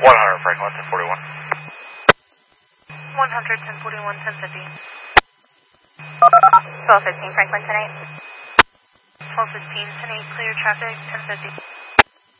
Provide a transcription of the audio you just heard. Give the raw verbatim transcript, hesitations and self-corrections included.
one hundred Franklin, ten forty-one. one hundred, ten forty-one, ten fifty. twelve fifteen Franklin, ten eight. twelve fifteen, ten eight, clear traffic, ten fifty.